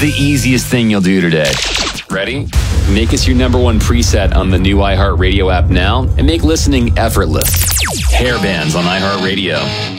the easiest thing you'll do today. Ready? Make us your number one preset on the new iHeartRadio app now and make listening effortless. Hair bands on iHeartRadio.